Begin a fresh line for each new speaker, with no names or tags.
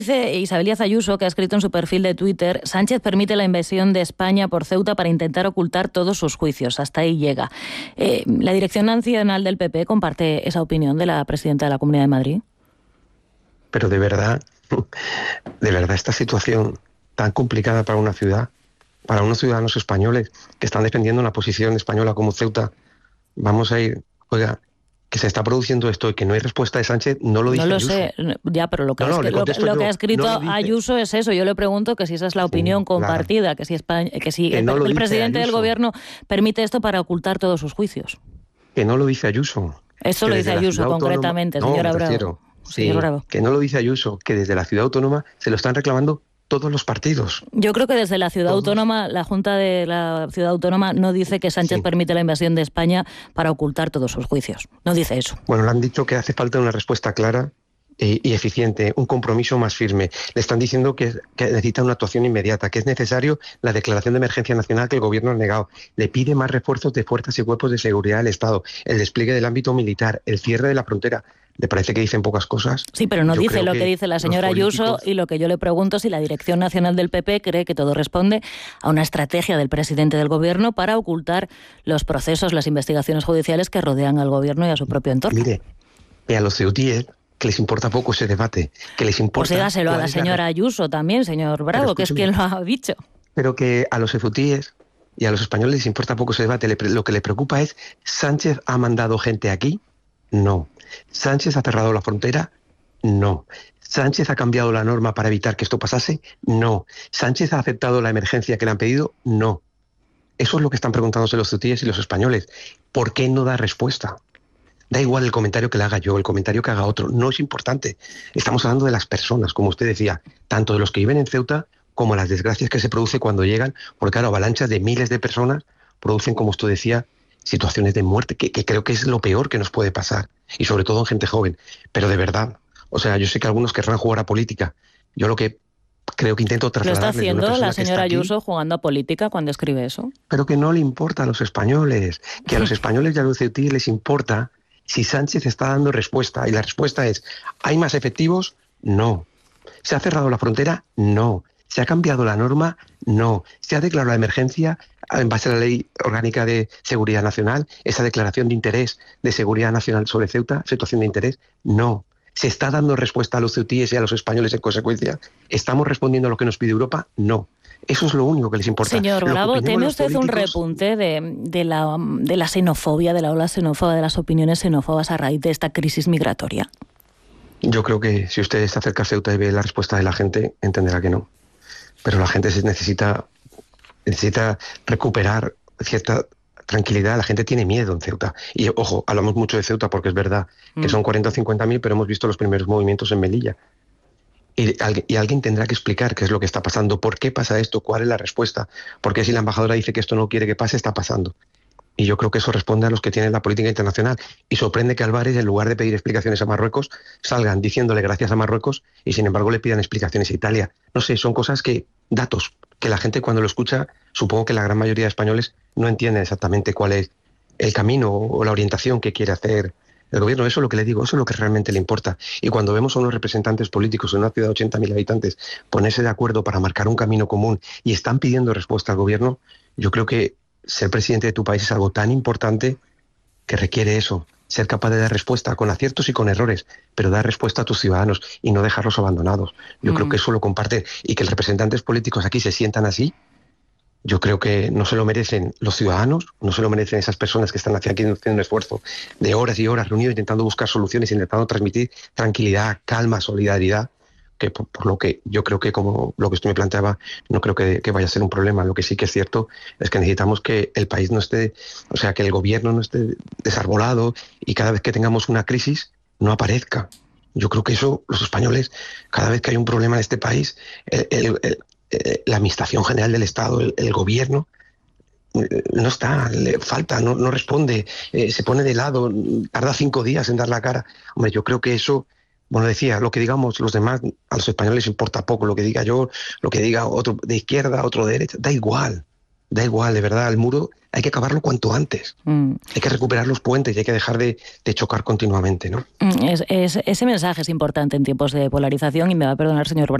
Dice Isabel Díaz Ayuso, que ha escrito en su perfil de Twitter: Sánchez permite la invasión de España por Ceuta para intentar ocultar todos sus juicios. Hasta ahí llega. ¿La Dirección Nacional del PP comparte esa opinión de la presidenta de la Comunidad de Madrid?
Pero de verdad, esta situación tan complicada para una ciudad, para unos ciudadanos españoles que están defendiendo una posición española como Ceuta, vamos a ir, oiga, que se está produciendo esto y que no hay respuesta de Sánchez, no lo dice Ayuso.
No lo sé, ya, pero lo que ha escrito Ayuso es eso. Yo le pregunto que si esa es la opinión compartida, claro. que si el presidente del gobierno permite esto para ocultar todos sus juicios.
Que no lo dice Ayuso.
Eso lo dice Ayuso concretamente, señora Bravo.
Sí, que no lo dice Ayuso, que desde la ciudad autónoma se lo están reclamando todos los partidos.
Yo creo que desde la ciudad autónoma, la Junta de la Ciudad Autónoma no dice que Sánchez permite la invasión de España para ocultar todos sus juicios. No dice eso.
Bueno, le han dicho que hace falta una respuesta clara y eficiente, un compromiso más firme. Le están diciendo que necesita una actuación inmediata, que es necesario la declaración de emergencia nacional que el gobierno ha negado. Le pide más refuerzos de fuerzas y cuerpos de seguridad del Estado, el despliegue del ámbito militar, el cierre de la frontera. ¿Le parece que dicen pocas cosas?
Sí, pero no dice lo que dice la señora Ayuso, y lo que yo le pregunto si la Dirección Nacional del PP cree que todo responde a una estrategia del presidente del gobierno para ocultar los procesos, las investigaciones judiciales que rodean al gobierno y a su propio entorno.
Mire, a los ceutíes que les importa poco ese debate, que les importa...
Pues dígaselo a la señora Ayuso también, señor Bravo, que es quien lo ha dicho.
Pero que a los ceutíes y a los españoles les importa poco ese debate. Lo que le preocupa es: ¿Sánchez ha mandado gente aquí? No. ¿Sánchez ha cerrado la frontera? No. ¿Sánchez ha cambiado la norma para evitar que esto pasase? No. ¿Sánchez ha aceptado la emergencia que le han pedido? No. Eso es lo que están preguntándose los ceutíes y los españoles. ¿Por qué no da respuesta? Da igual el comentario que le haga yo, el comentario que haga otro, no es importante. Estamos hablando de las personas, como usted decía, tanto de los que viven en Ceuta como las desgracias que se producen cuando llegan, porque claro, avalanchas de miles de personas producen, como usted decía, situaciones de muerte, que creo que es lo peor que nos puede pasar, y sobre todo en gente joven. Pero de verdad, o sea, yo sé que algunos querrán jugar a política. Yo lo que creo que intento trasladar...
¿Lo está haciendo la señora Ayuso, jugando a política cuando escribe eso?
Pero que no le importa a los españoles, que a los españoles y a los ceutíes les importa si Sánchez está dando respuesta. Y la respuesta es: ¿hay más efectivos? No. ¿Se ha cerrado la frontera? No. ¿Se ha cambiado la norma? No. ¿Se ha declarado la emergencia en base a la Ley Orgánica de Seguridad Nacional? ¿Esa declaración de interés de seguridad nacional sobre Ceuta, situación de interés? No. ¿Se está dando respuesta a los ceutíes y a los españoles en consecuencia? ¿Estamos respondiendo a lo que nos pide Europa? No. Eso es lo único que les importa.
Señor Bravo, ¿teme usted un repunte de la xenofobia, de la ola xenófoba, de las opiniones xenófobas a raíz de esta crisis migratoria?
Yo creo que si usted está cerca de Ceuta y ve la respuesta de la gente, entenderá que no. Pero la gente necesita recuperar cierta tranquilidad. La gente tiene miedo en Ceuta. Y ojo, hablamos mucho de Ceuta porque es verdad que son 40 o 50.000, pero hemos visto los primeros movimientos en Melilla. Y alguien tendrá que explicar qué es lo que está pasando, por qué pasa esto, cuál es la respuesta, porque si la embajadora dice que esto no quiere que pase, está pasando. Y yo creo que eso responde a los que tienen la política internacional. Y sorprende que Álvarez, en lugar de pedir explicaciones a Marruecos, salgan diciéndole gracias a Marruecos y sin embargo le pidan explicaciones a Italia. No sé, son cosas datos que la gente cuando lo escucha, supongo que la gran mayoría de españoles no entienden exactamente cuál es el camino o la orientación que quiere hacer el gobierno. Eso es lo que le digo, eso es lo que realmente le importa. Y cuando vemos a unos representantes políticos en una ciudad de 80.000 habitantes ponerse de acuerdo para marcar un camino común y están pidiendo respuesta al gobierno, yo creo que ser presidente de tu país es algo tan importante que requiere eso, ser capaz de dar respuesta con aciertos y con errores, pero dar respuesta a tus ciudadanos y no dejarlos abandonados. Yo creo que eso lo comparten, y que los representantes políticos aquí se sientan así, yo creo que no se lo merecen los ciudadanos, no se lo merecen esas personas que están aquí haciendo un esfuerzo de horas y horas reunidos intentando buscar soluciones, intentando transmitir tranquilidad, calma, solidaridad, que por lo que yo creo que, como lo que usted me planteaba, no creo que vaya a ser un problema. Lo que sí que es cierto es que necesitamos que el país no esté, o sea, que el gobierno no esté desarbolado y cada vez que tengamos una crisis no aparezca. Yo creo que eso, los españoles, cada vez que hay un problema en este país, la administración general del Estado, el gobierno, no está, le falta, no responde, se pone de lado, tarda 5 días en dar la cara. Hombre, yo creo que eso... Bueno, decía, lo que digamos los demás, a los españoles les importa poco, lo que diga yo, lo que diga otro de izquierda, otro de derecha, da igual. Da igual, de verdad, el muro hay que acabarlo cuanto antes. Hay que recuperar los puentes y hay que dejar de chocar continuamente, ¿no?
Ese mensaje es importante en tiempos de polarización y me va a perdonar, señor